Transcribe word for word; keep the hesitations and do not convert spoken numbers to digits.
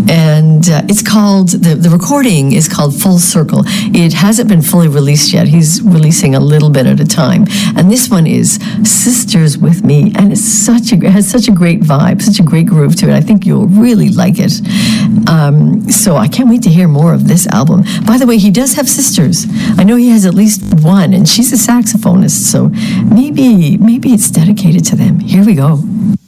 and uh, it's called, the, the recording is called Full Circle. It hasn't been fully released yet. He's releasing a little bit at a time. And this one is Sisters with Me, and it's such a, it has such a great vibe, such a great groove to it. I think you'll really like it. Um, so I can't wait to hear more of this album. By the way, he does have sisters. I know he has at least one, and she's a saxophonist, so maybe maybe it's dedicated to them. Here we go.